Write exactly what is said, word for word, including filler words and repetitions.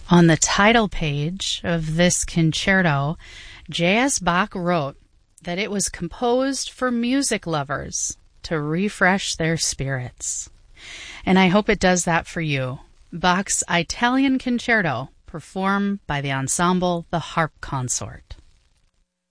On the title page of this concerto, J S. Bach wrote that it was composed for music lovers to refresh their spirits. And I hope it does that for you. Bach's Italian Concerto, performed by the ensemble The Harp Consort.